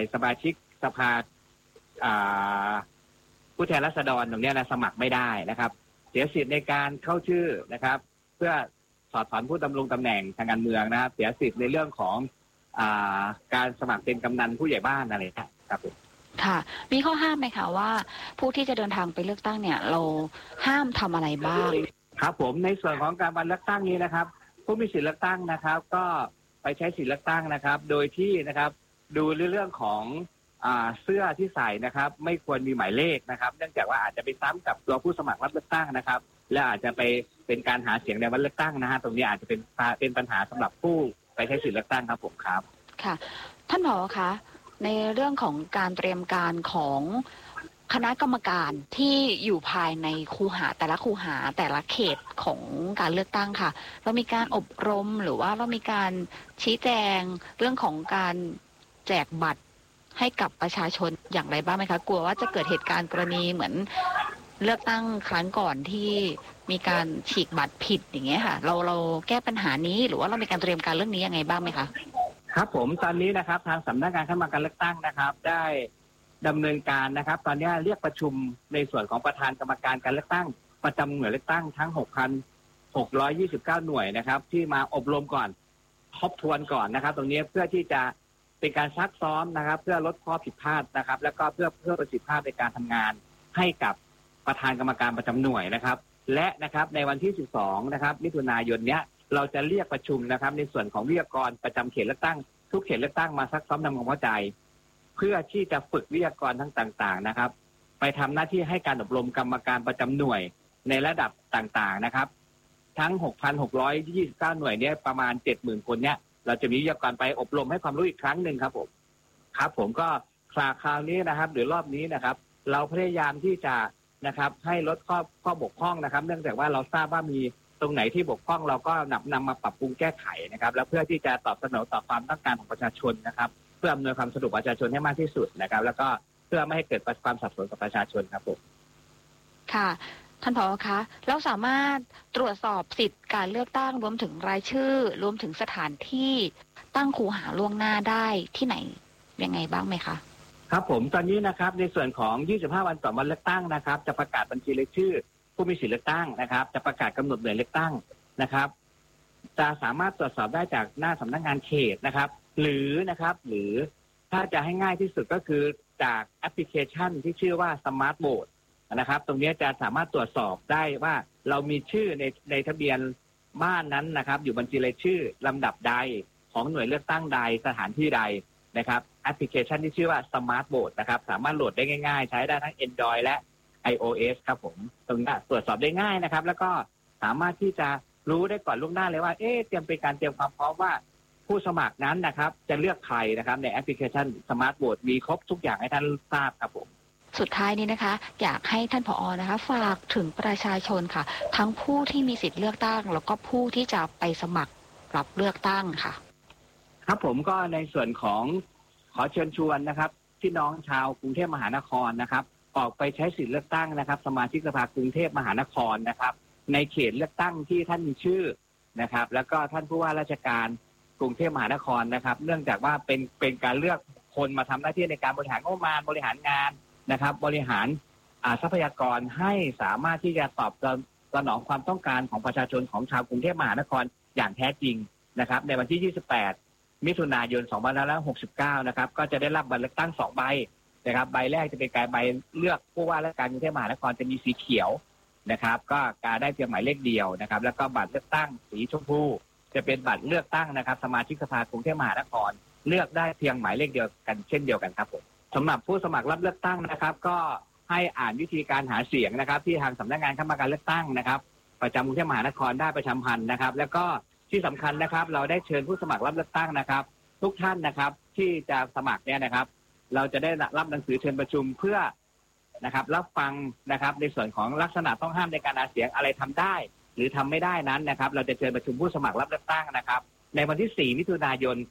สมาชิกสภาผู้แทนราษฎรตรงนี้นะสมัครไม่ได้นะครับเสียสิทธิ์ในการเข้าชื่อนะครับเพื่อถอดถอนผู้ดำรงตำแหน่งทางการเมืองนะครับเสียสิทธิ์ในเรื่องของการสมัครเป็นกำนันผู้ใหญ่บ้านอะไรครับค่ะมีข้อห้ามไหมคะว่าผู้ที่จะเดินทางไปเลือกตั้งเนี่ยเราห้ามทำอะไรบ้างครับผมในส่วนของการวันเลือกตั้งนี้นะครับผู้มีสิทธิ์เลือกตั้งนะครับก็ไปใช้สิทธิ์เลือกตั้งนะครับโดยที่นะครับดูเรื่องของเสื้อที่ใส่นะครับไม่ควรมีหมายเลขนะครับเนื่องจากว่าอาจจะไปซ้ำกับตัวผู้สมัครรับเลือกตั้งนะครับและอาจจะไปเป็นการหาเสียงในวันเลือกตั้งนะฮะตรงนี้อาจจะเป็นปัญหาสำหรับผู้ไปใช้สิทธิ์เลือกตั้งครับผมครับค่ะท่านผอ.คะในเรื่องของการเตรียมการของคณะกรรมการที่อยู่ภายในคูหาแต่ละคูหาแต่ละเขตของการเลือกตั้งค่ะเรามีการอบรมหรือว่าเรามีการชี้แจงเรื่องของการแจกบัตรให้กับประชาชนอย่างไรบ้างไหมคะกลัวว่าจะเกิดเหตุการณ์กรณีเหมือนเลือกตั้งครั้งก่อนที่มีการฉีกบัตรผิดอย่างเงี้ยค่ะเราแก้ปัญหานี้หรือว่าเรามีการเตรียมการเรื่องนี้ยังไงบ้างไหมคะครับผมตอนนี้นะครับทางสำนักงานคณะกรรมการเลือกตั้งนะครับได้ดำเนินการนะครับตอนนี้เรียกประชุมในส่วนของประธานกรรมการการเลือกตั้งประจำหน่วยเลือกตั้งทั้ง 6,629 หน่วยนะครับที่มาอบรมก่อนทบทวนก่อนนะครับตรงนี้เพื่อที่จะเป็นการซักซ้อมนะครับเพื่อลดข้อผิดพลาดนะครับแล้วก็เพื่อประสิทธิภาพในการทำงานให้กับประธานกรรมการประจำหน่วยนะครับและนะครับในวันที่12นะครับมิถุนายนเนี้ยเราจะเรียกประชุมนะครับในส่วนของวิทยากรประจำเขตเลือกตั้งทุกเขตเลือกตั้งมาซักซ้อมทำความเข้าใจเพื่อที่จะฝึกวิทยากรทั้งต่างๆนะครับไปทำหน้าที่ให้การอบรมกรรมการประจำหน่วยในระดับต่างๆนะครับทั้ง 6,629 หน่วยเนี้ยประมาณ 70,000 คนเนี้ยเราจะมีวิทยากรไปอบรมให้ความรู้อีกครั้งหนึ่งครับผมก็คราวนี้นะครับหรือรอบนี้นะครับเราพยายามที่จะนะครับให้ลดข้อบกพร่องนะครับเนื่องจากว่าเราทราบว่ามีตรงไหนที่บกพร่องเราก็นำมาปรับปรุงแก้ไขนะครับแล้วเพื่อที่จะตอบสนองต่อความต้องการของประชาชนนะครับเพื่ออำนวยความสะดวกประชาชนให้มากที่สุดนะครับแล้วก็เพื่อไม่ให้เกิดความสับสนกับประชาชนครับผมค่ะท่านผอ.คะเราสามารถตรวจสอบสิทธิ์การเลือกตั้งรวมถึงรายชื่อรวมถึงสถานที่ตั้งคูหาล่วงหน้าได้ที่ไหนยังไงบ้างไหมคะครับผมตอนนี้นะครับในส่วนของ25 วันต่อวันเลือกตั้งนะครับจะประกาศบัญชีรายชื่อผู้มีสิทธิเลือกตั้งนะครับจะประกาศกำหนดหน่วยเลือกตั้งนะครับจะสามารถตรวจสอบได้จากหน้าสำนักงานเขตนะครับหรือถ้าจะให้ง่ายที่สุดก็คือจากแอปพลิเคชันที่ชื่อว่า Smart Vote นะครับตรงนี้จะสามารถตรวจสอบได้ว่าเรามีชื่อในทะเบียนบ้านนั้นนะครับอยู่บัญชีรายชื่อลำดับใดของหน่วยเลือกตั้งใดสถานที่ใดนะครับแอปพลิเคชันที่ชื่อว่า Smart Vote นะครับสามารถโหลดได้ง่ายๆใช้ได้ทั้ง Android และ iOS ครับผมตรงนี้ตรวจสอบได้ง่ายนะครับแล้วก็สามารถที่จะรู้ได้ก่อนล่วงหน้าเลยว่าเตรียมความพร้อมว่าผู้สมัครนั้นนะครับจะเลือกใครนะครับในแอปพลิเคชัน Smart Vote มีครบทุกอย่างให้ท่านทราบครับผมสุดท้ายนี้นะคะอยากให้ท่านผอ.นะคะฝากถึงประชาชนค่ะทั้งผู้ที่มีสิทธิ์เลือกตั้งแล้วก็ผู้ที่จะไปสมัครรับเลือกตั้งค่ะครับผมก็ในส่วนของขอเชิญชวนนะครับพี่น้องชาวกรุงเทพมหานครนะครับออกไปใช้สิทธิ์เลือกตั้งนะครับสมาชิกสภากรุงเทพมหานครนะครับในเขตเลือกตั้งที่ท่านมีชื่อนะครับแล้วก็ท่านผู้ว่าราชการกรุงเทพมหานครนะครับเนื่องจากว่าเป็นการเลือกคนมาทำหน้าที่ในการบริหารงบประมาณบริหารงานนะครับบริหารทรัพยากรให้สามารถที่จะตอบสนองความต้องการของประชาชนของชาวกรุงเทพมหานครอย่างแท้จริงนะครับในวันที่28 มิถุนายน 2569นะครับก็จะได้รับบัตรเลือกตั้ง2 ใบนะครับใบแรกจะเป็นการใบเลือกผู้ว่าราชการกรุงเทพมหานครจะมีสีเขียวนะครับก็การได้เพียงหมายเลขเดียวนะครับแล้วก็บัตรเลือกตั้งสีชมพูจะเป็นบัตรเลือกตั้งนะครับสมาชิกสภากรุงเทพมหานครเลือกได้เพียงหมายเลขเดียวกันเช่นเดียวกันครับผมสำหรับผู้สมัครรับเลือกตั้งนะครับก็ให้อ่านวิธีการหาเสียงนะครับที่ทางสำนักงานคณะกรรมการเลือกตั้งนะครับประจำกรุงเทพมหานครได้ประชาสัมพันธ์นะครับแล้วก็ที่สำคัญนะครับเราได้เชิญผู้สมัครรับเลือกตั้งนะครับทุกท่านนะครับที่จะสมัครเนี่ยนะครับเราจะได้รับหนังสือเชิญประชุมเพื่อนะครับรับฟังนะครับในส่วนของลักษณะต้องห้ามในการหาเสียงอะไรทำได้หรือทำไม่ได้นั้นนะครับเราจะเชิญประชุมผู้สมัครรับเลือกตั้งนะครับในวันที่4 มิถุนายน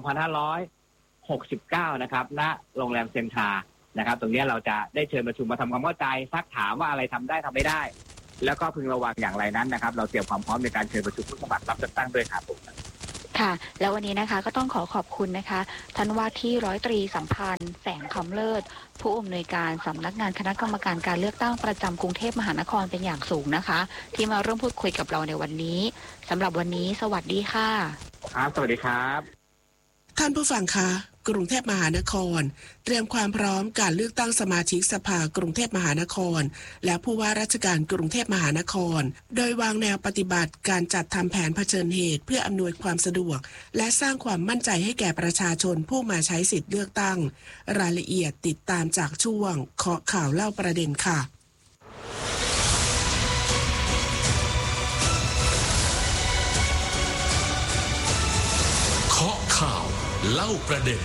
2569นะครับณโรงแรมเซ็นทรานะครับตรงนี้เราจะได้เชิญประชุมมาทำความเข้าใจซักถามว่าอะไรทำได้ทำไม่ได้แล้วก็พึงระวังอย่างไรนั้นนะครับเราเตรียมความพร้อมในการเชิญประชุมผู้สมัครรับเลือกตั้งด้วยครับผมค่ะแล้ววันนี้นะคะก็ต้องขอบคุณนะคะท่านว่าที่ร้อยตรีสัมพันธ์แสงคำเลิศผู้อำนวยการสำนักงานคณะกรรมการการเลือกตั้งประจำกรุงเทพมหานครเป็นอย่างสูงนะคะที่มาร่วมพูดคุยกับเราในวันนี้สำหรับวันนี้สวัสดีค่ะครับสวัสดีครับท่านผู้ฟังคะกรุงเทพมหานครเตรียมความพร้อมการเลือกตั้งสมาชิกสภากรุงเทพมหานครและผู้ว่าราชการกรุงเทพมหานครโดยวางแนวปฏิบัติการจัดทำแผนเผชิญเหตุเพื่ออำนวยความสะดวกและสร้างความมั่นใจให้แก่ประชาชนผู้มาใช้สิทธิ์เลือกตั้งรายละเอียดติดตามจากช่วงเคาะข่าวเล่าประเด็นค่ะเคาะข่าวเล่าประเด็น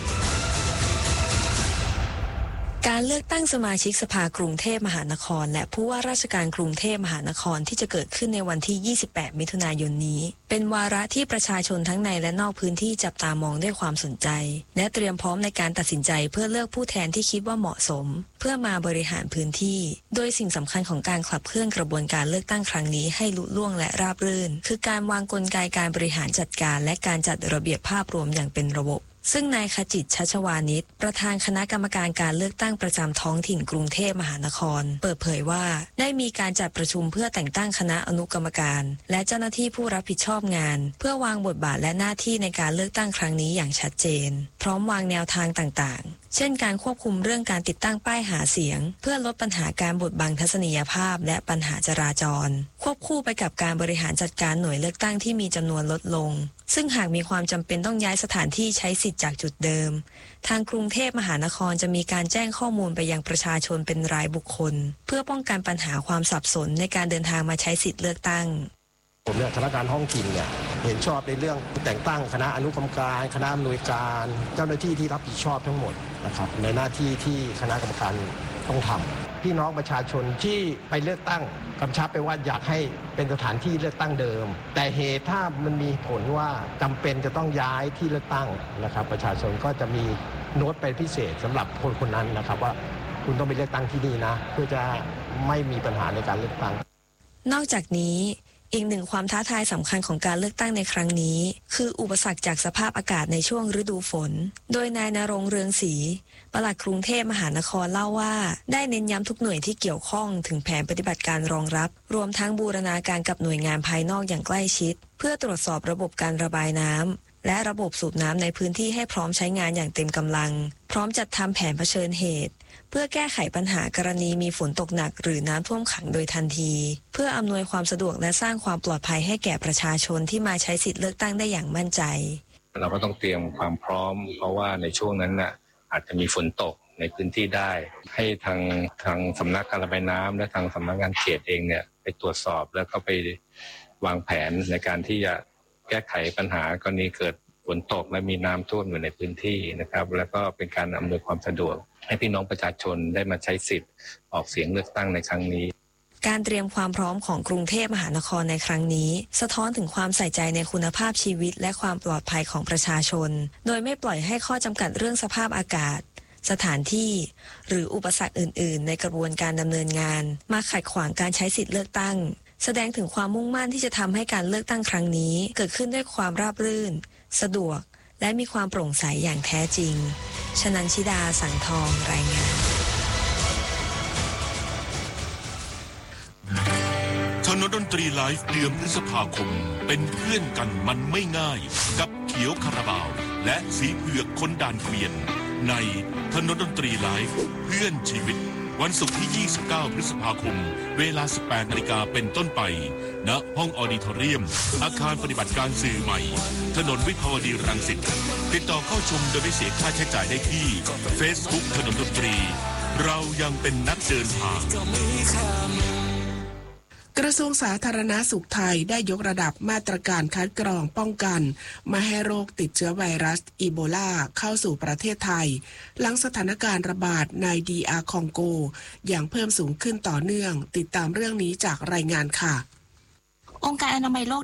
การเลือกตั้งสมาชิกสภากรุงเทพมหานครและผู้ว่าราชการกรุงเทพมหานครที่จะเกิดขึ้นในวันที่ 28 มิถุนายนนี้เป็นวาระที่ประชาชนทั้งในและนอกพื้นที่จับตามองด้วยความสนใจและเตรียมพร้อมในการตัดสินใจเพื่อเลือกผู้แทนที่คิดว่าเหมาะสมเพื่อมาบริหารพื้นที่โดยสิ่งสำคัญของการขับเคลื่อนกระบวนการเลือกตั้งครั้งนี้ให้ลุล่วงและราบรื่นคือการวางกลไกการบริหารจัดการและการจัดระเบียบภาพรวมอย่างเป็นระบบซึ่งนายขจิต ชัชวานิชประธานคณะกรรมการการเลือกตั้งประจำท้องถิ่นกรุงเทพมหานครเปิดเผยว่าได้มีการจัดประชุมเพื่อแต่งตั้งคณะอนุกรรมการและเจ้าหน้าที่ผู้รับผิดชอบงานเพื่อวางบทบาทและหน้าที่ในการเลือกตั้งครั้งนี้อย่างชัดเจนพร้อมวางแนวทางต่างๆเช่นการควบคุมเรื่องการติดตั้งป้ายหาเสียงเพื่อลดปัญหาการบดบังทัศนียภาพและปัญหาจราจรควบคู่ไปกับการบริหารจัดการหน่วยเลือกตั้งที่มีจำนวนลดลงซึ่งหากมีความจำเป็นต้องย้ายสถานที่ใช้สิทธิ์จากจุดเดิมทางกรุงเทพมหานครจะมีการแจ้งข้อมูลไปยังประชาชนเป็นรายบุคคลเพื่อป้องกันปัญหาความสับสนในการเดินทางมาใช้สิทธิ์เลือกตั้งผมเนี่ยคณะการท้องถิ่นเนี่ยเห็นชอบในเรื่องแต่งตั้งคณะอนุกรรมการคณะอำนวยการเจ้าหน้าที่ที่รับผิดชอบทั้งหมดนะครับในหน้าที่ที่คณะกรรมการต้องทำพี่น้องประชาชนที่ไปเลือกตั้งกำชับไปว่าอยากให้เป็นสถานที่เลือกตั้งเดิมแต่เหตุถ้ามันมีผลว่าจำเป็นจะต้องย้ายที่เลือกตั้งนะครับประชาชนก็จะมีโน้ตเป็นพิเศษสำหรับคนคนนั้นนะครับว่าคุณต้องไปเลือกตั้งที่นี่นะเพื่อจะไม่มีปัญหาในการเลือกตั้งนอกจากนี้อีกหนึ่งความท้าทายสำคัญของการเลือกตั้งในครั้งนี้คืออุปสรรคจากสภาพอากาศในช่วงฤดูฝนโดยนายณรงค์เรืองศรีปลัดกรุงเทพมหานครเล่าว่าได้เน้นย้ำทุกหน่วยที่เกี่ยวข้องถึงแผนปฏิบัติการรองรับรวมทั้งบูรณาการกับหน่วยงานภายนอกอย่างใกล้ชิดเพื่อตรวจสอบระบบการระบายน้ำและระบบสูบน้ำในพื้นที่ให้พร้อมใช้งานอย่างเต็มกำลังพร้อมจัดทำแผนเผชิญเหตุเพื่อแก้ไขปัญหากรณีมีฝนตกหนักหรือน้ำท่วมขังโดยทันทีเพื่ออำนวยความสะดวกและสร้างความปลอดภัยให้แก่ประชาชนที่มาใช้สิทธิ์เลือกตั้งได้อย่างมั่นใจเราก็ต้องเตรียมความพร้อมเพราะว่าในช่วงนั้นน่ะอาจจะมีฝนตกในพื้นที่ได้ให้ทางสำนักการระบายน้ำและทางสำนักงานเขตเองเนี่ยไปตรวจสอบแล้วก็ไปวางแผนในการที่จะแก้ไขปัญหากรณีเกิดฝนตกและมีน้ำท่วมอยู่ในพื้นที่นะครับแล้วก็เป็นการอำนวยความสะดวกให้พี่น้องประชาชนได้มาใช้สิทธิ์ออกเสียงเลือกตั้งในครั้งนี้การเตรียมความพร้อมของกรุงเทพมหานครในครั้งนี้สะท้อนถึงความใส่ใจในคุณภาพชีวิตและความปลอดภัยของประชาชนโดยไม่ปล่อยให้ข้อจำกัดเรื่องสภาพอากาศสถานที่หรืออุปสรรคอื่นๆในกระบวนการดำเนินงานมาขัดขวางการใช้สิทธิ์เลือกตั้งแสดงถึงความมุ่งมั่นที่จะทำให้การเลือกตั้งครั้งนี้เกิดขึ้นด้วยความราบรื่นสะดวกและมีความโปร่งใสอย่างแท้จริงชนันชิดาสังทองรายงานถนนดนตรีไลฟ์เดือนพฤษภาคมเป็นเพื่อนกันมันไม่ง่ายกับเขียวคาราบาวและสีเผือกคนด่านเกวียนในถนนดนตรีไลฟ์เพื่อนชีวิตวันศุกร์ที่ 29 พฤษภาคมเวลา 18 นาฬิกาเป็นต้นไปณห้องออดิทอเรียมอาคารปฏิบัติการสื่อใหม่ถนนวิภาวดีรังสิตติดต่อเข้าชมโดยไม่เสียค่าใช้จ่ายได้ที่ Facebook ถนนดนตรีเรายังเป็นนักเดินทางกระทรวงสาธารณสุขไทยได้ยกระดับมาตรการคัดกรองป้องกันไม่ให้โรคติดเชื้อไวรัสอีโบลาเข้าสู่ประเทศไทยหลังสถานการณ์ระบาดในDRคองโกอย่างเพิ่มสูงขึ้นต่อเนื่องติดตามเรื่องนี้จากรายงานค่ะองค์การอนามัยโลกได้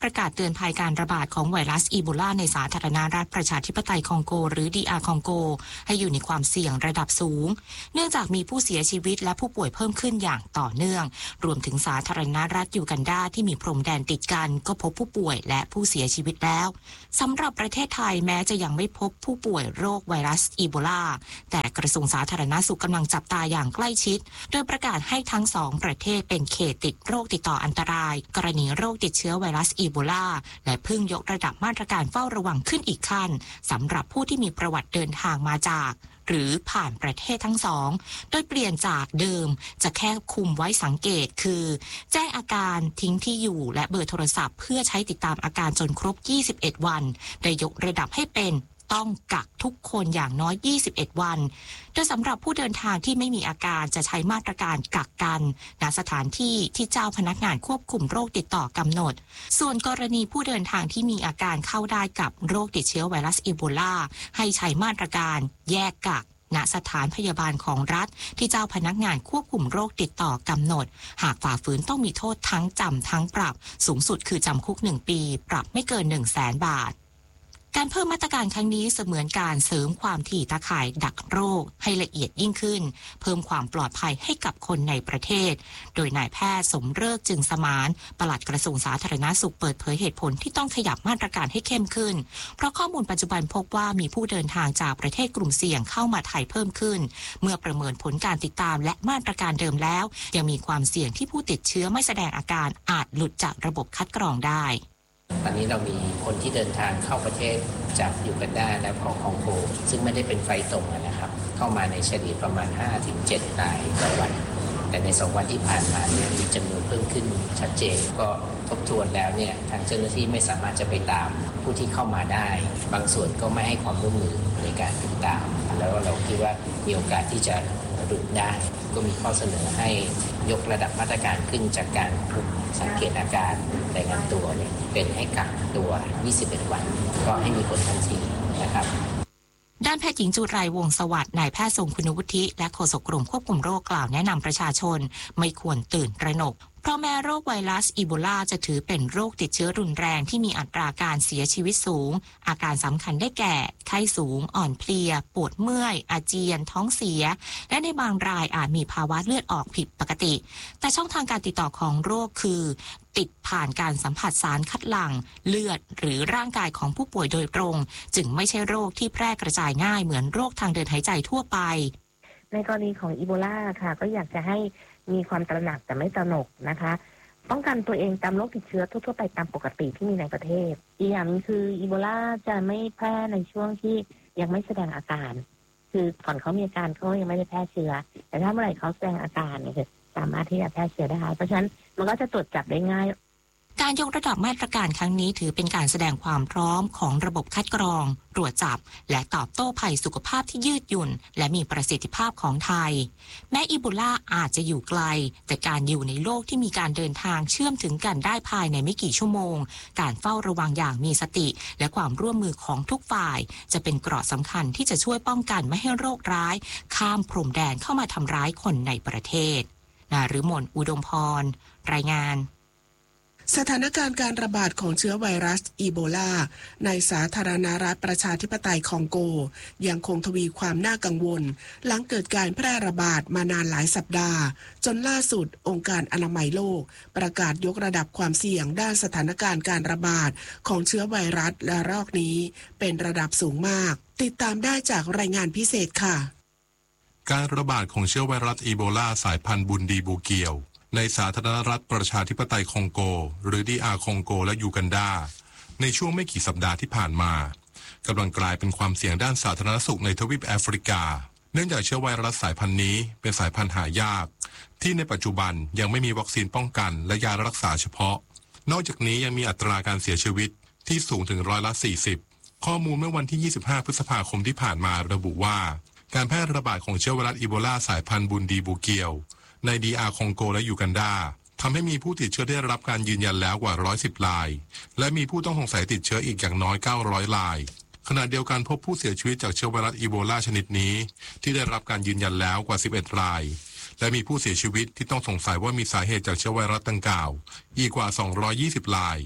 ประกาศเตือนภัยการระบาดของไวรัสอีโบลาในสาธารณรัฐประชาธิปไตยคองโกหรือ DR คองโกให้อยู่ในความเสี่ยงระดับสูงเนื่องจากมีผู้เสียชีวิตและผู้ป่วยเพิ่มขึ้นอย่างต่อเนื่องรวมถึงสาธารณรัฐยูกันดาที่มีพรมแดนติดกันก็พบผู้ป่วยและผู้เสียชีวิตแล้วสำหรับประเทศไทยแม้จะยังไม่พบผู้ป่วยโรคไวรัสอีโบลาแต่กระทรวงสาธารณสุขกำลังจับตาอย่างใกล้ชิดโดยประกาศให้ทั้งสองประเทศเป็นเขตติดโรคติดต่ออันตรายกรณีโรคติดเชื้อไวรัสอีโบลาและเพิ่งยกระดับมาตรการเฝ้าระวังขึ้นอีกขั้นสำหรับผู้ที่มีประวัติเดินทางมาจากหรือผ่านประเทศทั้งสองโดยเปลี่ยนจากเดิมจะแค่คุมไว้สังเกตคือแจ้งอาการทิ้งที่อยู่และเบอร์โทรศัพท์เพื่อใช้ติดตามอาการจนครบ21วันโดยยกระดับให้เป็นต้องกักทุกคนอย่างน้อย21วันโดยสำหรับผู้เดินทางที่ไม่มีอาการจะใช้มาตรการกักกันณสถานที่ที่เจ้าพนักงานควบคุมโรคติดต่อกำหนดส่วนกรณีผู้เดินทางที่มีอาการเข้าได้กับโรคติดเชื้อไวรัสอีโบลาให้ใช้มาตรการแยกกักณสถานพยาบาลของรัฐที่เจ้าพนักงานควบคุมโรคติดต่อกำหนดหากฝ่าฝืนต้องมีโทษทั้งจำทั้งปรับสูงสุดคือจำคุก1 ปีปรับไม่เกิน 100,000 บาทการเพิ่มมาตรการครั้งนี้เสมือนการเสริมความถี่ตาข่ายดักโรคให้ละเอียดยิ่งขึ้นเพิ่มความปลอดภัยให้กับคนในประเทศโดยนายแพทย์สมฤกษ์จึงสมานปลัดกระทรวงสาธารณสุขเปิดเผยเหตุผลที่ต้องขยับมาตรการให้เข้มขึ้นเพราะข้อมูลปัจจุบันพบว่ามีผู้เดินทางจากประเทศกลุ่มเสี่ยงเข้ามาไทยเพิ่มขึ้นเมื่อประเมินผลการติดตามและมาตรการเดิมแล้วยังมีความเสี่ยงที่ผู้ติดเชื้อไม่แสดงอาการอาจหลุดจากระบบคัดกรองได้ตอนนี้เรามีคนที่เดินทางเข้าประเทศจากยูกันดาและคองโกซึ่งไม่ได้เป็นไฟตรงนะครับเข้ามาในเฉลี่ยประมาณ 5-7 รายต่อวันแต่ใน2 วันที่ผ่านมาเนี่ยมีจำนวนเพิ่มขึ้นชัดเจนก็ทบทวนแล้วเนี่ยทางเจ้าหน้าที่ไม่สามารถจะไปตามผู้ที่เข้ามาได้บางส่วนก็ไม่ให้ความร่วมมือในการติดตามแล้วเราคิดว่ามีโอกาสที่จะหลุดได้ก็มีข้อเสนอให้ยกระดับมาตรการขึ้นจากการสังเกตอาการรายงานตัวเนี่ยเป็นให้กักตัว21 วันก็ให้มีผลทันทีนะครับด้านแพทย์หญิงจุไรวงศ์สวัสดิ์นายแพทย์ทรงคุณวุฒิและโฆษกกรมควบคุมโรคกล่าวแนะนำประชาชนไม่ควรตื่นตระหนกเพราะแม้โรคไวรัสอีโบลาจะถือเป็นโรคติดเชื้อรุนแรงที่มีอัตราการเสียชีวิตสูงอาการสำคัญได้แก่ไข้สูงอ่อนเพลียปวดเมื่อยอาเจียนท้องเสียและในบางรายอาจมีภาวะเลือดออกผิดปกติแต่ช่องทางการติดต่อของโรคคือติดผ่านการสัมผัสสารคัดหลั่งเลือดหรือร่างกายของผู้ป่วยโดยตรงจึงไม่ใช่โรคที่แพร่กระจายง่ายเหมือนโรคทางเดินหายใจทั่วไปในกรณีของอีโบลาค่ะก็อยากจะให้มีความตระหนักแต่ไม่ตระหนกนะคะป้องกันตัวเองตามโรคติดเชื้อทั่วๆไปตามปกติที่มีในประเทศอีกอย่างนึงคืออีโบลาจะไม่แพร่ในช่วงที่ยังไม่แสดงอาการคือก่อนเขามีอาการเขายังไม่ได้แพร่เชื้อแต่ถ้าเมื่อไหร่เขาแสดงอาการเนี่ยสามารถที่จะแพร่เชื้อได้เพราะฉะนั้นมันก็จะตรวจจับได้ง่ายการยกระดับมาตรการครั้งนี้ถือเป็นการแสดงความพร้อมของระบบคัดกรองตรวจจับและตอบโต้ภัยสุขภาพที่ยืดหยุ่นและมีประสิทธิภาพของไทยแม้อีโบลาอาจจะอยู่ไกลแต่การอยู่ในโลกที่มีการเดินทางเชื่อมถึงกันได้ภายในไม่กี่ชั่วโมงการเฝ้าระวังอย่างมีสติและความร่วมมือของทุกฝ่ายจะเป็นเกราะสำคัญที่จะช่วยป้องกันไม่ให้โรคร้ายข้ามพรมแดนเข้ามาทำร้ายคนในประเทศนฤมลอุดมพรรายงานสถานการณ์การระบาดของเชื้อไวรัสอีโบลาในสาธารณรัฐประชาธิปไตยคองโกยังคงทวีความน่ากังวลหลังเกิดการแพร่ระบาดมานานหลายสัปดาห์จนล่าสุดองค์การอนามัยโลกประกาศยกระดับความเสี่ยงด้านสถานการณ์การระบาดของเชื้อไวรัสระลอกนี้เป็นระดับสูงมากติดตามได้จากรายงานพิเศษค่ะการระบาดของเชื้อไวรัสอีโบลาสายพันธุ์บุนดีบูเกียวในสาธารณรัฐประชาธิปไตยคองโกหรือ DR คองโกและยูกันดาในช่วงไม่กี่สัปดาห์ที่ผ่านมากำลังกลายเป็นความเสี่ยงด้านสาธารณสุขในทวีปแอฟริกาเนื่องจากเชื้อไวรัสสายพันธุ์นี้เป็นสายพันธุ์หายากที่ในปัจจุบันยังไม่มีวัคซีนป้องกันและยารักษาเฉพาะนอกจากนี้ยังมีอัตราการเสียชีวิตที่สูงถึง40%ข้อมูลเมื่อวันที่25พฤษภาคมที่ผ่านมาระบุว่าการแพร่ระบาดของเชื้อไวรัสอีโบลาสายพันธุ์บุนดีบูเกียวใน DR คองโกและยูกันดาทำให้มีผู้ติดเชื้อได้รับการยืนยันแล้วกว่า110รายและมีผู้ต้องสงสัยติดเชื้ออีกอย่างน้อย900รายขณะเดียวกันพบผู้เสียชีวิตจากเชื้อไวรัสอีโบลาชนิดนี้ที่ได้รับการยืนยันแล้วกว่า11รายและมีผู้เสียชีวิตที่ต้องสงสัยว่ามีสาเหตุจากเชื้อไวรัสดังกล่าวอีกกว่า220ราย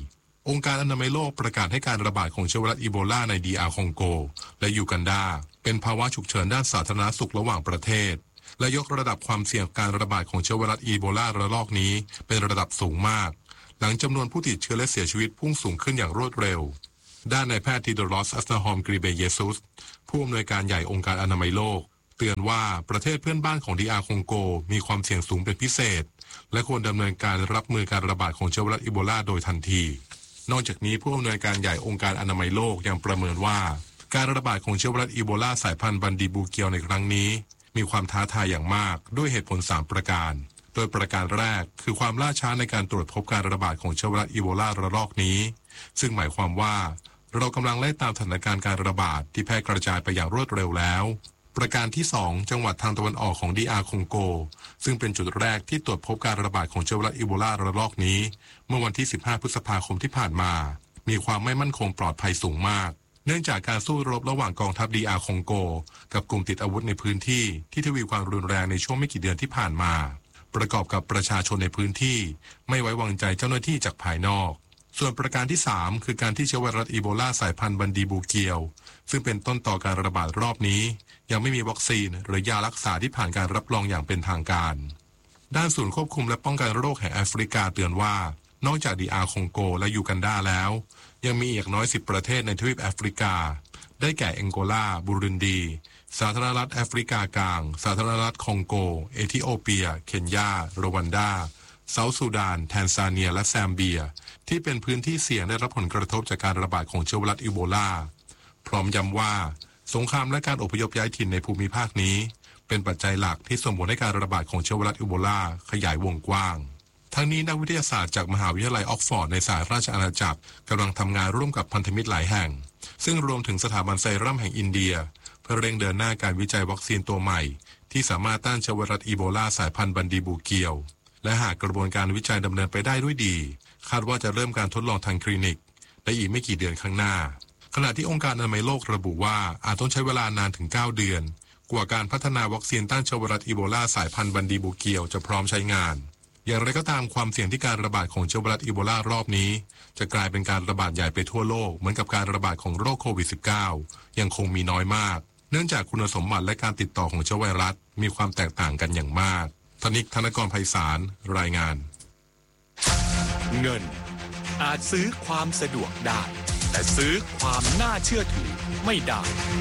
องค์การอนามัยโลกประกาศให้การระบาดของเชื้อไวรัสอีโบลาในDRคองโกและยูกันดาเป็นภาวะฉุกเฉินด้านสาธารณสุขระหว่างประเทศและยกระดับความเสี่ยงการระบาดของเชื้อไวรัสอีโบลาระลอกนี้เป็นระดับสูงมากหลังจำนวนผู้ติดเชื้อและเสียชีวิตพุ่งสูงขึ้นอย่างรวดเร็วด้านนายแพทย์ทีโดรอส อัสนาฮอม กรีเบเยซุสผู้อำนวยการใหญ่องค์การอนามัยโลกเตือนว่าประเทศเพื่อนบ้านของDRคองโกมีความเสี่ยงสูงเป็นพิเศษและควรดำเนินการรับมือการระบาดของเชื้อไวรัสอีโบลาโดยทันทีนอกจากนี้ผู้อำนวยการใหญ่องค์การอนามัยโลกยังประเมินว่าการระบาดของเชื้อไวรัสอีโบลาสายพันธุ์บันดีบูเกียวในครั้งนี้มีความท้าทายอย่างมากด้วยเหตุผล3ประการโดยประการแรกคือความล่าช้าในการตรวจพบการระบาดของเชื้อไวรัสอีโบลาระลอกนี้ซึ่งหมายความว่าเรากำลังไล่ตามสถานการณ์การระบาดที่แพร่กระจายไปอย่างรวดเร็วแล้วประการที่2จังหวัดทางตะวันออกของDRคองโกซึ่งเป็นจุดแรกที่ตรวจพบการระบาดของเชื้อไวรัสอีโบลาระลอกนี้เมื่อวันที่15พฤษภาคมที่ผ่านมามีความไม่มั่นคงปลอดภัยสูงมากเนื่องจากการสู้รบระหว่างกองทัพDRคองโกกับกลุ่มติดอาวุธในพื้นที่ที่ทวีความรุนแรงในช่วงไม่กี่เดือนที่ผ่านมาประกอบกับประชาชนในพื้นที่ไม่ไว้วางใจเจ้าหน้าที่จากภายนอกส่วนประการที่3คือการที่เชื้อไวรัสอีโบลาสายพันธุ์บันดีบูเกียวซึ่งเป็นต้นต่อการระบาดรอบนี้ยังไม่มีวัคซีนหรือยารักษาที่ผ่านการรับรองอย่างเป็นทางการด้านศูนย์ควบคุมและป้องกันโรคแห่งแอฟริกาเตือนว่านอกจากDRคองโกและยูกันดาแล้วยังมีอีกน้อย10ประเทศในทวีปแอฟริกาได้แก่แองโกลาบุรุนดีสาธารณรัฐแอฟริกากลางสาธารณรัฐคองโกเอธิโอเปียเคนยารวันดาเซาท์ซูดานแทนซาเนียและแซมเบียที่เป็นพื้นที่เสี่ยงได้รับผลกระทบจากการระบาดของเชื้อไวรัสอีโบลาพร้อมย้ำว่าสงครามและการอพยพย้ายถิ่นในภูมิภาคนี้เป็นปัจจัยหลักที่ส่งผลให้การระบาดของเชื้อไวรัสอีโบลาขยายวงกว้างทั้งนี้นักวิทยาศาสตร์จากมหาวิทยาลัยออกฟอร์ดในสหราชอาณาจักรกำลังทำงานร่วมกับพันธมิตรหลายแห่งซึ่งรวมถึงสถาบันไซรัมแห่งอินเดียเพื่อเร่งเดินหน้าการวิจัยวัคซีนตัวใหม่ที่สามารถต้านเชื้อไวรัสอีโบลาสายพันธุ์บันดีบูเกียวและหากกระบวนการวิจัยดำเนินไปได้ด้วยดีคาดว่าจะเริ่มการทดลองทางคลินิกในอีกไม่กี่เดือนข้างหน้าขณะที่องค์การอนามัยโลกระบุว่าอาจต้องใช้เวลานานถึง9เดือนกว่าการพัฒนาวัคซีนต้านเชื้อไวรัสอีโบลาสายพันธุ์บันดีบูเกียวจะพร้อมใช้งานอย่างไรก็ตามความเสี่ยงที่การระบาดของเชื้อไวรัสอีโบลารอบนี้จะกลายเป็นการระบาดใหญ่ไปทั่วโลกเหมือนกับการระบาดของโรคโควิด -19 ยังคงมีน้อยมากเนื่องจากคุณสมบัติและการติดต่อของเชื้อไวรัสมีความแตกต่างกันอย่างมากธนิก ธนกร ไพศาลรายงานเงินอาจซื้อความสะดวกได้แต่ซื้อความน่าเชื่อถือไม่ได้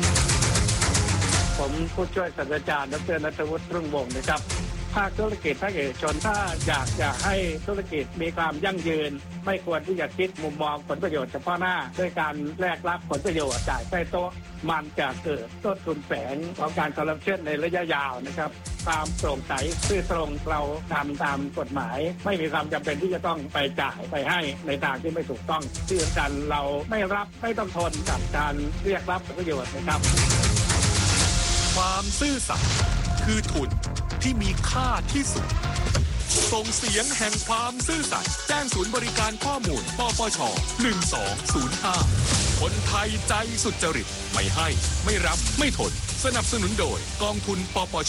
ผมผู้ช่วยศาสตราจารย์ดร.ณัฐวุฒิ รุ่งวงศ์นะครับภาคธุรกิจภาคเอกชนถ้าอยากจะให้ธุรกิจมีความยั่งยืนไม่ควรที่จะคิดมุมมองผลประโยชน์เฉพาะหน้าด้วยการแลกรับผลประโยชน์จ่ายใต้โต๊ะมันจะเกิดต้นทุนแฝงของการคอร์รัปชันในระยะยาวนะครับความโปร่งใสซื่อตรงเราทำตามกฎหมายไม่มีความจำเป็นที่จะต้องไปจ่ายไปให้ในทางที่ไม่ถูกต้องที่สำคัญเราไม่รับไม่ต้องทนกับการเรียกรับผลประโยชน์นะครับความซื่อสัตย์คือทุนที่มีค่าที่สุดส่งเสียงแห่งความซื่อสัตย์แจ้งศูนย์บริการข้อมูลปปช1205คนไทยใจสุจริตไม่ให้ไม่รับไม่ทนสนับสนุนโดยกองทุนปปช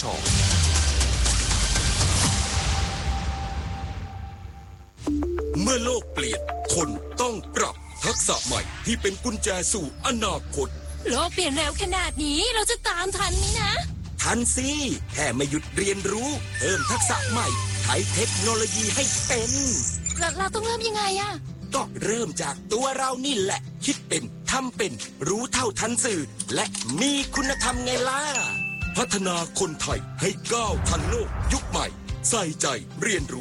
เมื่อโลกเปลี่ยนคนต้องปรับทักษะใหม่ที่เป็นกุญแจสู่อนาคตโลกเปลี่ยนเร็วขนาดนี้เราจะตามทันไหมนะทันสิแค่ไม่หยุดเรียนรู้เพิ่มทักษะใหม่ใช้เทคโนโลยีให้เป็นเราต้องเริ่มยังไงอะก็เริ่มจากตัวเรานี่แหละคิดเป็นทำเป็นรู้เท่าทันสื่อและมีคุณธรรมไงล่ะพัฒนาคนไทยให้ก้าวทันโลกยุคใหม่ใส่ใจเรียนรู้